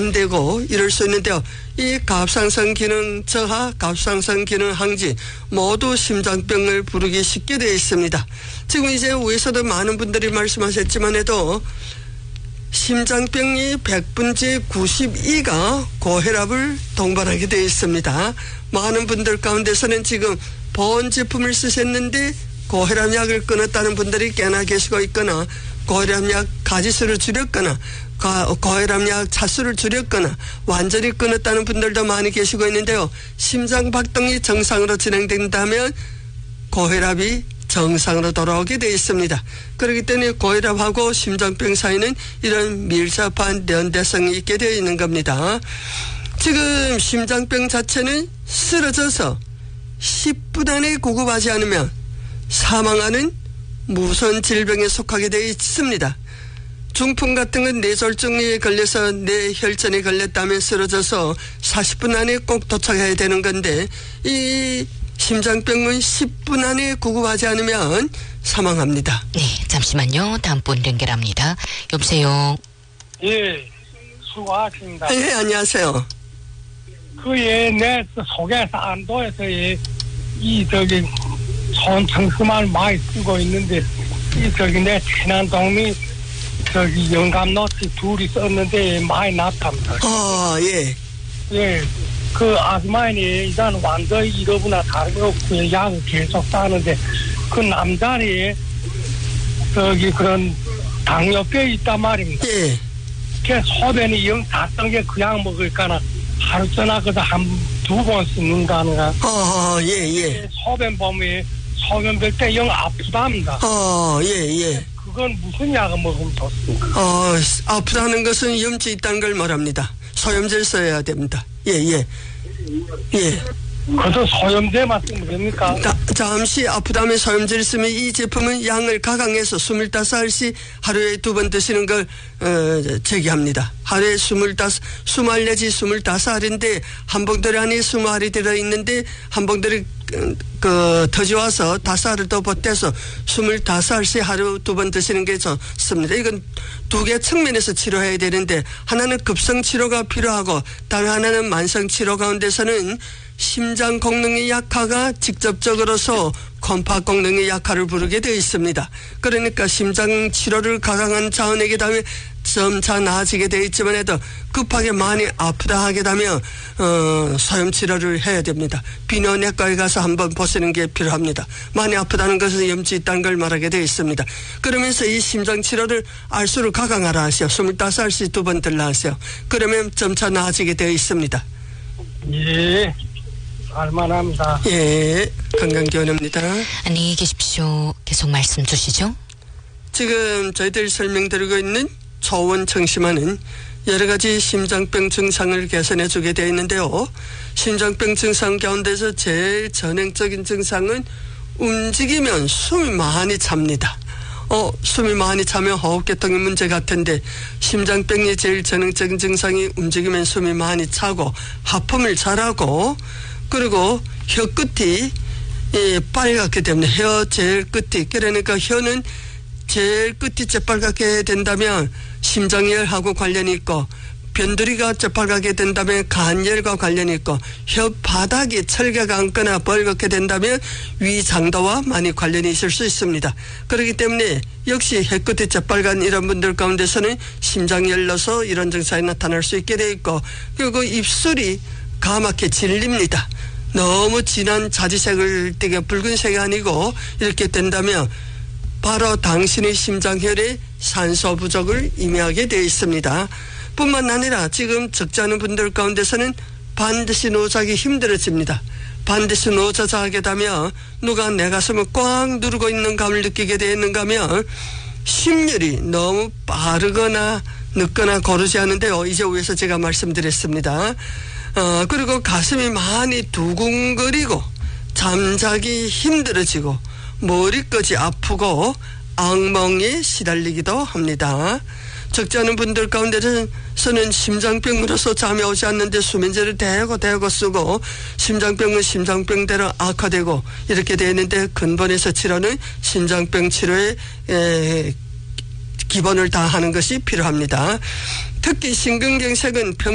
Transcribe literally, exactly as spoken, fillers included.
안 되고 이럴 수 있는데요. 이 갑상선 기능 저하, 갑상선 기능 항진 모두 심장병을 부르기 쉽게 되어 있습니다. 지금 이제 위에서도 많은 분들이 말씀하셨지만 해도 심장병이 백 분째 구십이가 고혈압을 동반하게 되어 있습니다. 많은 분들 가운데서는 지금 보온 제품을 쓰셨는데 고혈압약을 끊었다는 분들이 꽤나 계시고 있거나 고혈압약 가지수를 줄였거나 고혈압약 차수를 줄였거나 완전히 끊었다는 분들도 많이 계시고 있는데요. 심장 박동이 정상으로 진행된다면 고혈압이 정상으로 돌아오게 되어 있습니다. 그렇기 때문에 고혈압하고 심장병 사이는 이런 밀접한 연대성이 있게 되어 있는 겁니다. 지금 심장병 자체는 쓰러져서 십 분 안에 구급하지 않으면 사망하는 무서운 질병에 속하게 되어 있습니다. 중풍 같은 건 뇌졸중에 걸려서 뇌혈전에 걸렸다면 쓰러져서 사십 분 안에 꼭 도착해야 되는 건데 이 심장병은 십 분 안에 구급하지 않으면 사망합니다. 네, 잠시만요. 다음 분 연결합니다. 여보세요. 예, 수고하십니다. 예, 안녕하세요. 그에 내 속에서 안도에서 이 저기 손청수만 많이 쓰고 있는데 이 저기 내 친한 동미 저기 영감노치 둘이 썼는데 많이 낫답니다. 아, 예. 예. 그 아줌마니 일단 완전히 이러구나 다르고 약을 계속 싸는데 그 남자리 저기 그런 당뇨병이 있단 말입니다. 예. 걔 소변이 영 다 뜬 게 그냥 먹을까나 하루 전화그다 한 두 번 쓰는가는가. 아, 예, 예. 소변 보면 소변 볼 때 영 아프답니다. 아, 예, 예. 그건 무슨 약을 먹으면 좋습니까? 어, 아프다는 것은 염증이 있다는 걸 말합니다. 소염제를 써야 됩니다. 예, 예. 예. 그래도 소염제만 쓰면 됩니까? 자, 잠시 아프다면 소염제를 쓰면 이 제품은 양을 가강해서 스물다섯 알씩 하루에 두 번 드시는 걸 어, 제기합니다. 하루에 스물다섯, 스무 알 내지 스물다섯 알인데 한 봉돌 안에 스무 알이 들어있는데 한 봉돌이 그 터지와서 다섯 알을 더 보태서 스물다섯 알씩 하루 두 번 드시는 게 좋습니다. 이건 두 개 측면에서 치료해야 되는데 하나는 급성 치료가 필요하고 다른 하나는 만성 치료 가운데서는 심장功能의 약화가 직접적으로서 콤파功能의 약화를 부르게 되어 있습니다. 그러니까 심장 치료를 가강한 자원에게 되면 점차 나아지게 되어 있지만 해도 급하게 많이 아프다 하게 되면 어, 소염 치료를 해야 됩니다. 비뇨내과에 가서 한번 보시는 게 필요합니다. 많이 아프다는 것은 염증이 있다는 걸 말하게 되어 있습니다. 그러면서 이 심장 치료를 알수록 가강하라 하세요. 스물다섯 알씩 두 번 들라 하세요. 그러면 점차 나아지게 되어 있습니다. 예. 알만합니다. 예, 건강기원입니다. 안녕히 계십시오. 계속 말씀 주시죠. 지금 저희들 설명드리고 있는 초원청심환은 여러 가지 심장병 증상을 개선해 주게 되어 있는데요. 심장병 증상 가운데서 제일 전형적인 증상은 움직이면 숨이 많이 찹니다. 어, 숨이 많이 차면 호흡계통이 문제 같은데 심장병의 제일 전형적인 증상이 움직이면 숨이 많이 차고 하품을 잘하고 그리고 혀끝이 예, 빨갛게 됩니다. 혀 제일 끝이. 그러니까 혀는 제일 끝이 재빨갛게 된다면 심장열하고 관련이 있고 변두리가 재빨갛게 된다면 간열과 관련이 있고 혀 바닥이 철개가 앉거나 벌겋게 된다면 위장도와 많이 관련이 있을 수 있습니다. 그렇기 때문에 역시 혀끝이 재빨간 이런 분들 가운데서는 심장열로서 이런 증상이 나타날 수 있게 되어 있고 그리고 입술이 까맣게 질립니다. 너무 진한 자지색을 띠게 붉은색이 아니고 이렇게 된다면 바로 당신의 심장혈에 산소 부족을 의미하게 되어 있습니다. 뿐만 아니라 지금 적지 않은 분들 가운데서는 반드시 노자기 힘들어집니다. 반드시 노자자 하게 되면 누가 내 가슴을 꽉 누르고 있는 감을 느끼게 되는가 하면 심혈이 너무 빠르거나 늦거나 고르지 않은데요. 이제 위에서 제가 말씀드렸습니다. 어, 그리고 가슴이 많이 두근거리고 잠자기 힘들어지고 머리끝이 아프고 악몽에 시달리기도 합니다. 적지 않은 분들 가운데서는 심장병으로서 잠이 오지 않는데 수면제를 대고 대고 쓰고 심장병은 심장병대로 악화되고 이렇게 되는데 근본에서 치료는 심장병 치료에 에, 기본을 다하는 것이 필요합니다. 특히 심근경색은